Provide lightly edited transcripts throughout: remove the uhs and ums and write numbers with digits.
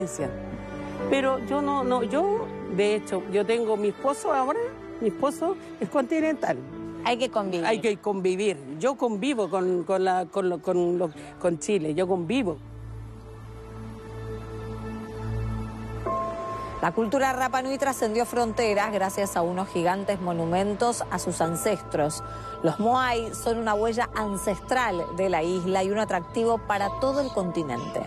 Pero yo yo de hecho, yo tengo mi esposo ahora, mi esposo es continental. Hay que convivir. Hay que convivir. Yo convivo con Chile, yo convivo. La cultura Rapa Nui trascendió fronteras gracias a unos gigantes monumentos a sus ancestros. Los Moai son una huella ancestral de la isla y un atractivo para todo el continente.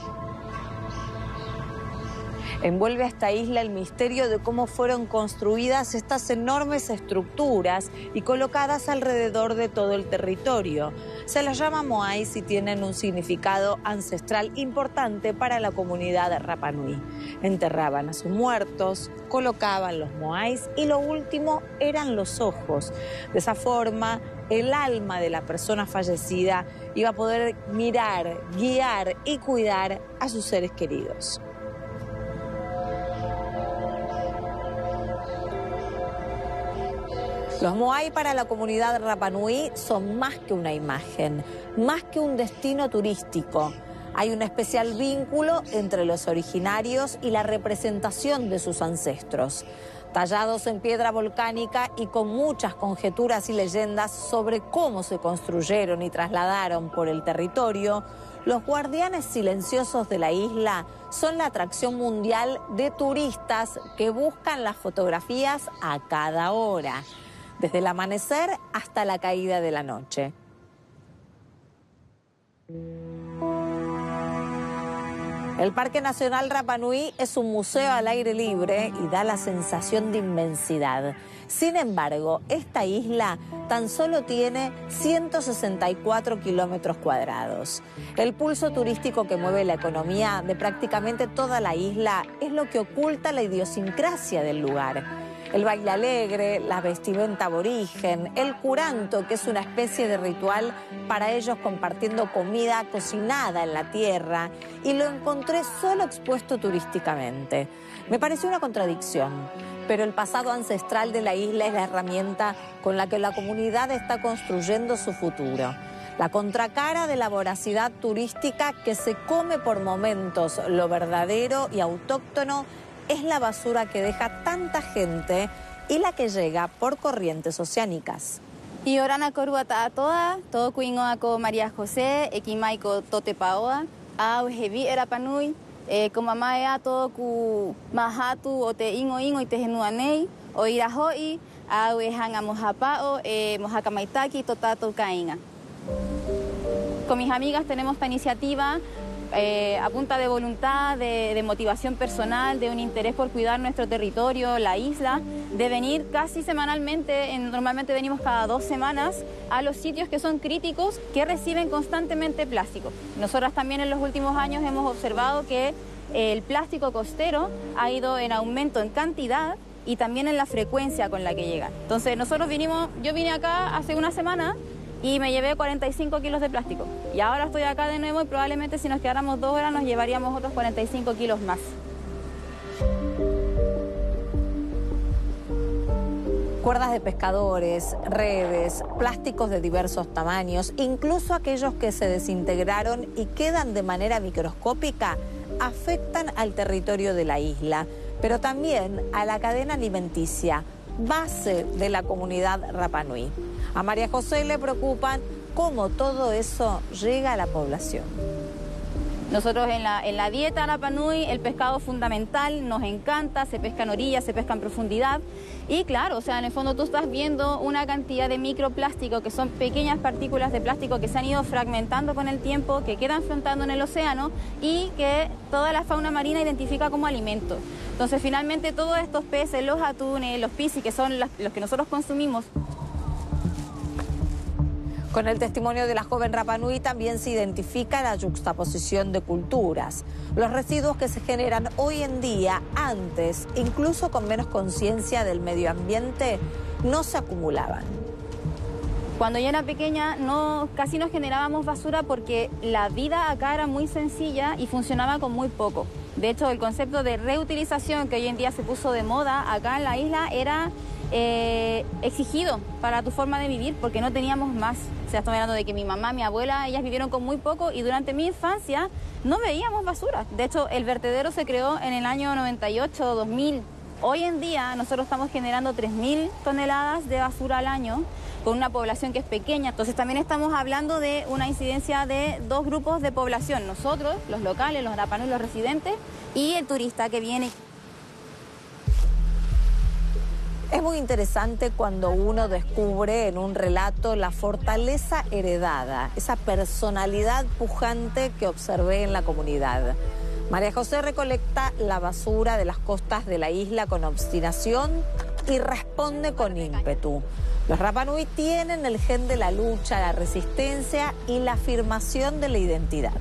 Envuelve a esta isla el misterio de cómo fueron construidas estas enormes estructuras y colocadas alrededor de todo el territorio. Se las llama Moais y tienen un significado ancestral importante para la comunidad Rapa Nui. Enterraban a sus muertos, colocaban los Moais y lo último eran los ojos. De esa forma, el alma de la persona fallecida iba a poder mirar, guiar y cuidar a sus seres queridos. Los Moai para la comunidad Rapa Nui son más que una imagen, más que un destino turístico. Hay un especial vínculo entre los originarios y la representación de sus ancestros. Tallados en piedra volcánica y con muchas conjeturas y leyendas sobre cómo se construyeron y trasladaron por el territorio, los guardianes silenciosos de la isla son la atracción mundial de turistas que buscan las fotografías a cada hora, desde el amanecer hasta la caída de la noche. El Parque Nacional Rapa Nui es un museo al aire libre y da la sensación de inmensidad. Sin embargo, esta isla tan solo tiene 164 kilómetros cuadrados. El pulso turístico que mueve la economía de prácticamente toda la isla es lo que oculta la idiosincrasia del lugar. El baile alegre, la vestimenta aborigen, el curanto, que es una especie de ritual para ellos compartiendo comida cocinada en la tierra, y lo encontré solo expuesto turísticamente. Me pareció una contradicción, pero el pasado ancestral de la isla es la herramienta con la que la comunidad está construyendo su futuro. La contracara de la voracidad turística que se come por momentos lo verdadero y autóctono es la basura que deja tanta gente y la que llega por corrientes oceánicas. Y orana coruata toda, todo cuingoaco María José, equimaico totepaoa, a ujevi era panui, como maya todo cu mahatu o te ingo y te genuanei, o irahoi, a uejan a mojapao, mojacamaitaki, totato cainga. Con mis amigas tenemos esta iniciativa a punta de voluntad, de motivación personal, de un interés por cuidar nuestro territorio, la isla, de venir casi semanalmente, normalmente venimos cada 2 semanas, a los sitios que son críticos, que reciben constantemente plástico. Nosotras también en los últimos años hemos observado que el plástico costero ha ido en aumento en cantidad y también en la frecuencia con la que llega. Entonces yo vine acá hace una semana y me llevé 45 kilos de plástico. Y ahora estoy acá de nuevo y probablemente si nos quedáramos 2 horas nos llevaríamos otros 45 kilos más. Cuerdas de pescadores, redes, plásticos de diversos tamaños, incluso aquellos que se desintegraron y quedan de manera microscópica, afectan al territorio de la isla, pero también a la cadena alimenticia, base de la comunidad Rapa Nui. A María José le preocupan cómo todo eso llega a la población. Nosotros en la dieta Rapa Nui el pescado es fundamental, nos encanta, se pesca en orilla, se pesca en profundidad y claro, o sea, en el fondo tú estás viendo una cantidad de microplástico que son pequeñas partículas de plástico que se han ido fragmentando con el tiempo, que quedan flotando en el océano y que toda la fauna marina identifica como alimento. Entonces finalmente todos estos peces, los atunes, los piscis, que son los que nosotros consumimos. Con el testimonio de la joven Rapa Nui también se identifica la yuxtaposición de culturas. Los residuos que se generan hoy en día, antes, incluso con menos conciencia del medio ambiente, no se acumulaban. Cuando yo era pequeña casi no generábamos basura porque la vida acá era muy sencilla y funcionaba con muy poco. De hecho, el concepto de reutilización que hoy en día se puso de moda acá en la isla era exigido para tu forma de vivir, porque no teníamos más. O sea, estamos hablando de que mi mamá, mi abuela, ellas vivieron con muy poco y durante mi infancia no veíamos basura. De hecho, el vertedero se creó en el año 98, 2000. Hoy en día nosotros estamos generando 3.000 toneladas de basura al año con una población que es pequeña. Entonces también estamos hablando de una incidencia de dos grupos de población. Nosotros, los locales, los Rapa Nui, los residentes, y el turista que viene. Es muy interesante cuando uno descubre en un relato la fortaleza heredada, esa personalidad pujante que observé en la comunidad. María José recolecta la basura de las costas de la isla con obstinación y responde con ímpetu. Los Rapa Nui tienen el gen de la lucha, la resistencia y la afirmación de la identidad.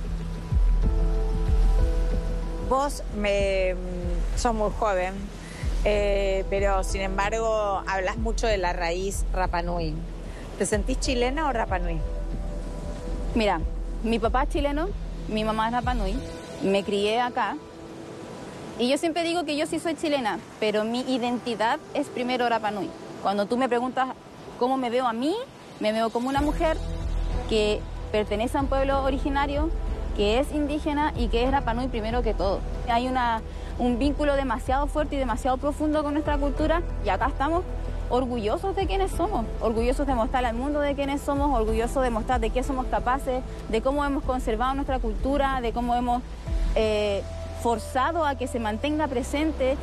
Vos sos muy joven, pero sin embargo hablas mucho de la raíz Rapa Nui. ¿Te sentís chilena o Rapa Nui? Mira, mi papá es chileno, mi mamá es Rapa Nui, me crié acá y yo siempre digo que yo sí soy chilena, pero mi identidad es primero Rapa Nui. Cuando tú me preguntas cómo me veo a mí, me veo como una mujer que pertenece a un pueblo originario, que es indígena y que es Rapa Nui primero que todo. Hay un vínculo demasiado fuerte y demasiado profundo con nuestra cultura y acá estamos orgullosos de quiénes somos, orgullosos de mostrar al mundo de quiénes somos, orgullosos de mostrar de qué somos capaces, de cómo hemos conservado nuestra cultura, de cómo hemos forzado a que se mantenga presente.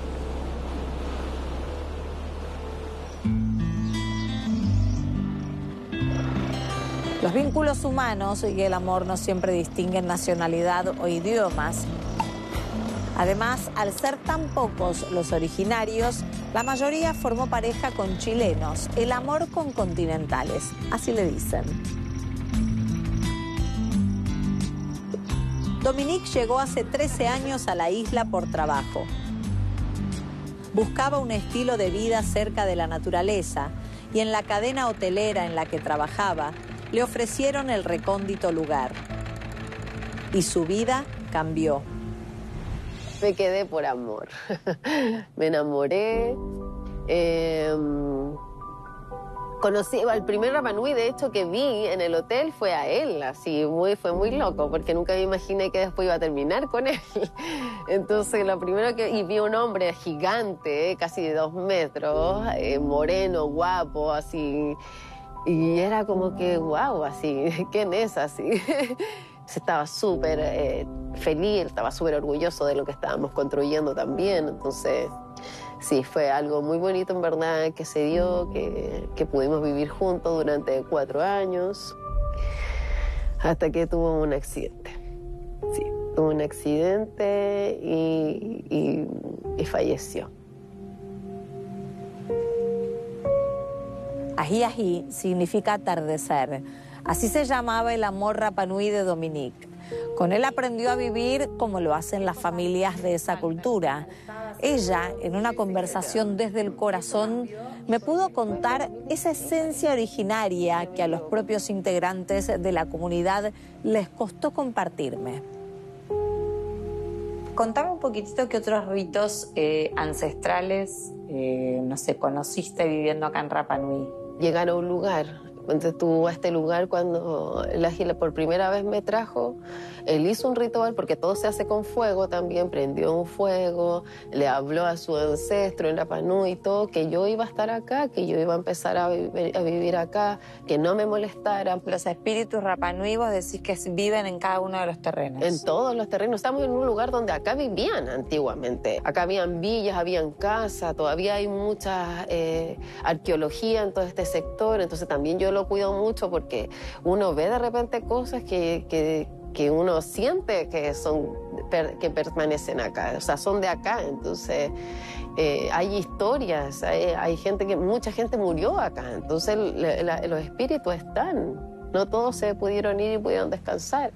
Los vínculos humanos y el amor no siempre distinguen nacionalidad o idiomas. Además, al ser tan pocos los originarios, la mayoría formó pareja con chilenos, el amor con continentales, así le dicen. Dominique llegó hace 13 años a la isla por trabajo. Buscaba un estilo de vida cerca de la naturaleza y en la cadena hotelera en la que trabajaba, le ofrecieron el recóndito lugar. Y su vida cambió. Me quedé por amor. Me enamoré. Conocí al primer Rapa Nui, de hecho, que vi en el hotel fue a él. Así, fue muy loco, porque nunca me imaginé que después iba a terminar con él. Entonces, lo primero y vi un hombre gigante, casi de 2 metros, moreno, guapo, así. Y era como que, wow, así, ¿quién es así? Estaba súper feliz, estaba súper orgulloso de lo que estábamos construyendo también. Entonces, sí, fue algo muy bonito en verdad que se dio, que pudimos vivir juntos durante 4 años, hasta que tuvo un accidente. Sí, tuvo un accidente y falleció. Ají ají significa atardecer. Así se llamaba el amor Rapa Nui de Dominique. Con él aprendió a vivir como lo hacen las familias de esa cultura. Ella, en una conversación desde el corazón, me pudo contar esa esencia originaria que a los propios integrantes de la comunidad les costó compartirme. Contame un poquitito qué otros ritos ancestrales, no sé, conociste viviendo acá en Rapa Nui. Llegar a un lugar. Entonces tú a este lugar, cuando el águila por primera vez me trajo, él hizo un ritual, porque todo se hace con fuego también, prendió un fuego, le habló a su ancestro en Rapa Nui y todo, que yo iba a estar acá, que yo iba a empezar a vivir acá, que no me molestaran. Los espíritus Rapa Nui, vos decís que viven en cada uno de los terrenos. En todos los terrenos. Estamos en un lugar donde acá vivían antiguamente. Acá habían villas, habían casas, todavía hay mucha arqueología en todo este sector, entonces también yo lo cuido mucho porque uno ve de repente cosas que uno siente que permanecen acá, o sea, son de acá. Entonces hay historias, hay gente mucha gente murió acá, entonces los espíritus están, no todos se pudieron ir y pudieron descansar.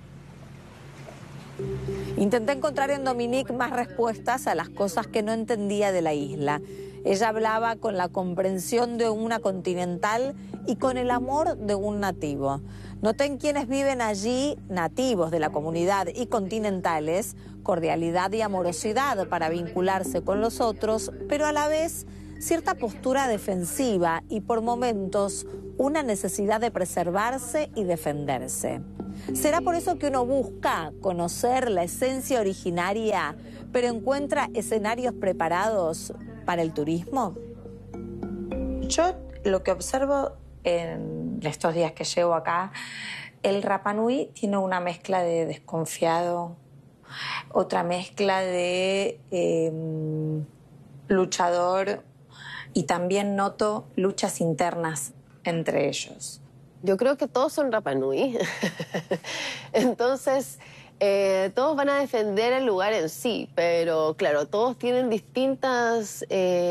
Intenté encontrar en Dominique más respuestas a las cosas que no entendía de la isla. Ella hablaba con la comprensión de una continental y con el amor de un nativo. Noté en quienes viven allí, nativos de la comunidad y continentales, cordialidad y amorosidad para vincularse con los otros, pero a la vez cierta postura defensiva y por momentos una necesidad de preservarse y defenderse. ¿Será por eso que uno busca conocer la esencia originaria, pero encuentra escenarios preparados para el turismo? Yo lo que observo en estos días que llevo acá, el Rapa Nui tiene una mezcla de desconfiado, otra mezcla de luchador, y también noto luchas internas entre ellos. Yo creo que todos son Rapa Nui. Entonces, todos van a defender el lugar en sí, pero claro, todos tienen distintas...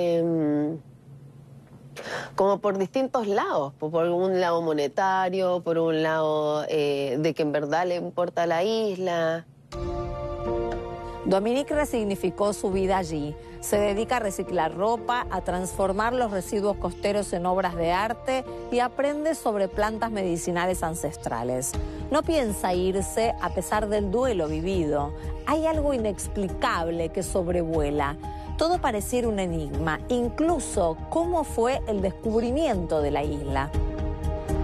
como por distintos lados, por un lado monetario, por un lado de que en verdad le importa la isla. Dominique resignificó su vida allí. Se dedica a reciclar ropa, a transformar los residuos costeros en obras de arte y aprende sobre plantas medicinales ancestrales. No piensa irse a pesar del duelo vivido. Hay algo inexplicable que sobrevuela. Todo pareciera un enigma, incluso cómo fue el descubrimiento de la isla.